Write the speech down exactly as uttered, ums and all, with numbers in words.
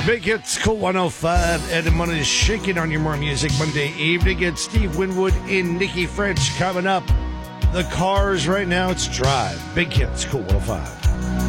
Big Hits, Cool one oh five. Ed and Money is shaking on your more music Monday evening. It's Steve Winwood and Nikki French coming up. The Cars right now, it's Drive. Big Hits, Cool one oh five.